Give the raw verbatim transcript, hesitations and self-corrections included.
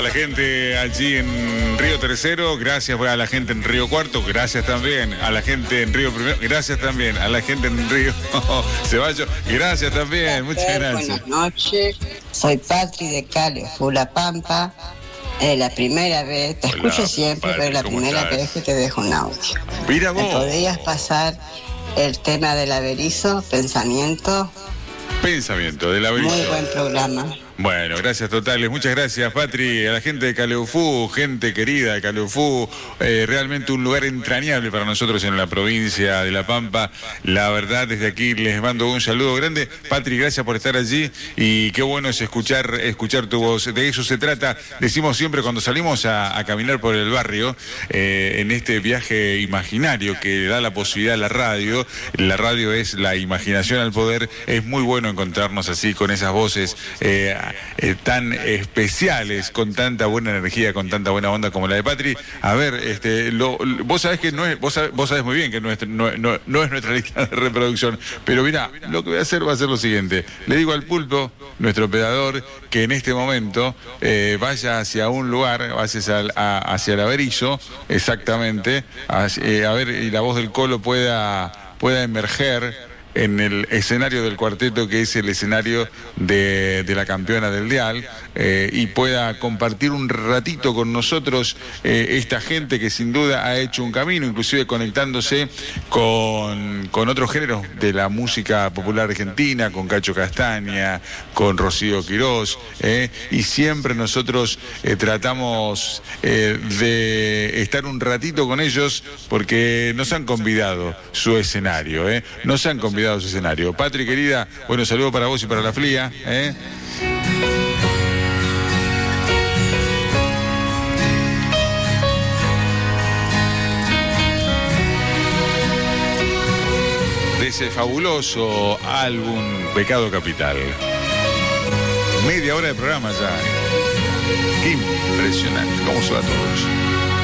A la gente allí en Río Tercero, gracias a la gente en Río Cuarto, gracias también a la gente en Río Primero, gracias también a la gente en Río Ceballos, gracias también, muchas gracias. Buenas noches, soy Patri de Calefú, La Pampa. Es la primera vez, te Hola, escucho siempre, Patri, pero es la ¿cómo primera estás? vez que te dejo un audio. Mira ¿Me vos. podrías pasar el tema del averizo, pensamiento? Pensamiento del averizo. Muy buen programa. Bueno, gracias totales, muchas gracias Patri, a la gente de Caleufú, gente querida de Caleufú, eh, realmente un lugar entrañable para nosotros en la provincia de La Pampa. La verdad, desde aquí les mando un saludo grande. Patri, gracias por estar allí y qué bueno es escuchar, escuchar tu voz. De eso se trata, decimos siempre cuando salimos a, a caminar por el barrio, eh, en este viaje imaginario que da la posibilidad a la radio. La radio es la imaginación al poder, es muy bueno encontrarnos así con esas voces eh, Eh, tan especiales, con tanta buena energía, con tanta buena onda como la de Patri. A ver, este, lo, lo, vos sabés que no es, vos sabés, vos sabés muy bien que no es, no, no, no es nuestra lista de reproducción, pero mirá, lo que voy a hacer va a ser lo siguiente. Le digo al Pulpo, nuestro operador, que en este momento eh, vaya hacia un lugar, hacia el, a, hacia el averizo, exactamente, hacia, eh, a ver, y la voz del Colo pueda, pueda emerger en el escenario del cuarteto, que es el escenario de, de la campeona del Dial, eh, y pueda compartir un ratito con nosotros eh, esta gente que sin duda ha hecho un camino, inclusive conectándose con, con otros géneros de la música popular argentina, con Cacho Castaña, con Rocío Quirós, eh, y siempre nosotros eh, tratamos eh, de estar un ratito con ellos porque nos han convidado su escenario, eh, nos han convidado su escenario. Patri, querida, bueno, saludo para vos y para la Flia, ¿eh? De ese fabuloso álbum Pecado Capital. Media hora de programa ya. Qué impresionante, cómo se va a todos.